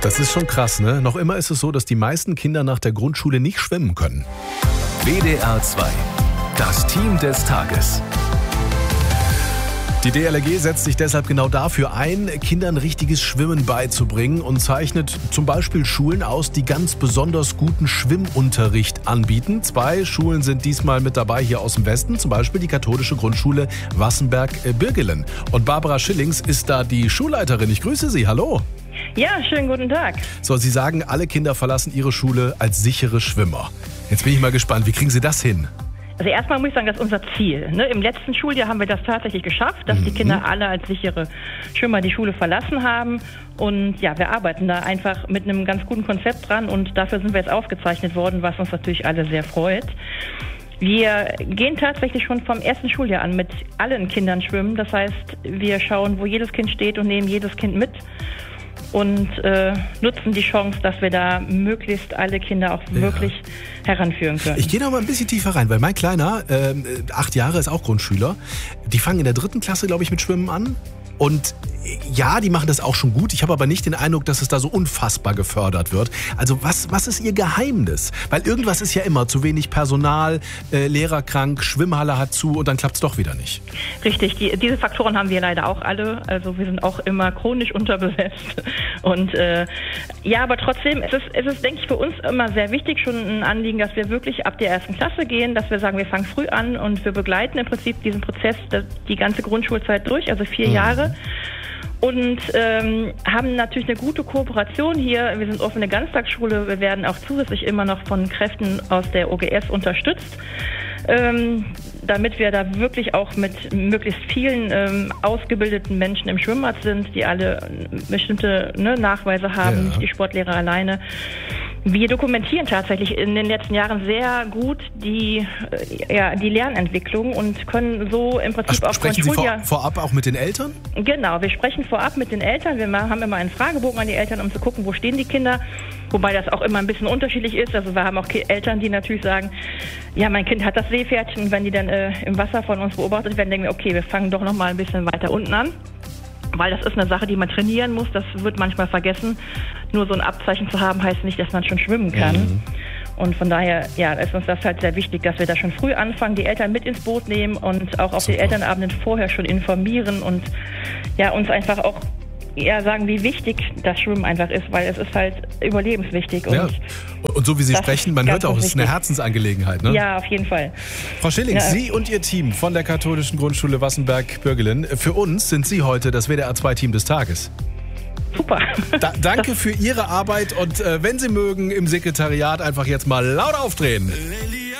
Das ist schon krass, ne? Noch immer ist es so, dass die meisten Kinder nach der Grundschule nicht schwimmen können. WDR 2, das Team des Tages. Die DLRG setzt sich deshalb genau dafür ein, Kindern richtiges Schwimmen beizubringen und zeichnet zum Beispiel Schulen aus, die ganz besonders guten Schwimmunterricht anbieten. 2 Schulen sind diesmal mit dabei hier aus dem Westen, zum Beispiel die katholische Grundschule Wassenberg-Birgelen. Und Barbara Schillings ist da die Schulleiterin. Ich grüße Sie, hallo. Ja, schönen guten Tag. So, Sie sagen, alle Kinder verlassen ihre Schule als sichere Schwimmer. Jetzt bin ich mal gespannt, wie kriegen Sie das hin? Also erstmal muss ich sagen, das ist unser Ziel. Im letzten Schuljahr haben wir das tatsächlich geschafft, dass die Kinder alle als sichere Schwimmer die Schule verlassen haben. Und ja, wir arbeiten da einfach mit einem ganz guten Konzept dran und dafür sind wir jetzt ausgezeichnet worden, was uns natürlich alle sehr freut. Wir gehen tatsächlich schon vom ersten Schuljahr an mit allen Kindern schwimmen. Das heißt, wir schauen, wo jedes Kind steht und nehmen jedes Kind mit. Und nutzen die Chance, dass wir da möglichst alle Kinder auch wirklich heranführen können. Ich gehe noch mal ein bisschen tiefer rein, weil mein Kleiner, 8 Jahre, ist auch Grundschüler. Die fangen in der 3. Klasse, glaube ich, mit Schwimmen an. Und ja, die machen das auch schon gut. Ich habe aber nicht den Eindruck, dass es da so unfassbar gefördert wird. Also was ist Ihr Geheimnis? Weil irgendwas ist ja immer zu wenig Personal, Lehrer krank, Schwimmhalle hat zu und dann klappt es doch wieder nicht. Richtig, diese Faktoren haben wir leider auch alle. Also wir sind auch immer chronisch unterbesetzt. Und ja, aber trotzdem, es ist, denke ich, für uns immer sehr wichtig, schon ein Anliegen, dass wir wirklich ab der 1. Klasse gehen, dass wir sagen, wir fangen früh an und wir begleiten im Prinzip diesen Prozess die ganze Grundschulzeit durch, also 4 Jahre. Und haben natürlich eine gute Kooperation hier. Wir sind offene Ganztagsschule. Wir werden auch zusätzlich immer noch von Kräften aus der OGS unterstützt, damit wir da wirklich auch mit möglichst vielen ausgebildeten Menschen im Schwimmbad sind, die alle bestimmte Nachweise haben, nicht die Sportlehrer alleine. Wir dokumentieren tatsächlich in den letzten Jahren sehr gut die Lernentwicklung und können so im Prinzip auch sprechen Sie vorab auch mit den Eltern? Genau, wir sprechen vorab mit den Eltern. Wir haben immer einen Fragebogen an die Eltern, um zu gucken, wo stehen die Kinder. Wobei das auch immer ein bisschen unterschiedlich ist. Also wir haben auch Eltern, die natürlich sagen, ja, mein Kind hat das Seepferdchen. Und wenn die dann im Wasser von uns beobachtet werden, denken wir, okay, wir fangen doch noch mal ein bisschen weiter unten an. Weil das ist eine Sache, die man trainieren muss. Das wird manchmal vergessen. Nur so ein Abzeichen zu haben, heißt nicht, dass man schon schwimmen kann. Und von daher, ja, ist uns das halt sehr wichtig, dass wir da schon früh anfangen, die Eltern mit ins Boot nehmen und auch auf den Elternabenden vorher schon informieren und ja, uns einfach auch sagen, wie wichtig das Schwimmen einfach ist, weil es ist halt überlebenswichtig. Und so wie Sie sprechen, man hört auch, es ist eine Herzensangelegenheit, ne? Ja, auf jeden Fall. Frau Schilling, Sie und Ihr Team von der katholischen Grundschule Wassenberg-Birgelen, für uns sind Sie heute das WDR 2 Team des Tages. Super. Danke für Ihre Arbeit und wenn Sie mögen, im Sekretariat einfach jetzt mal laut aufdrehen.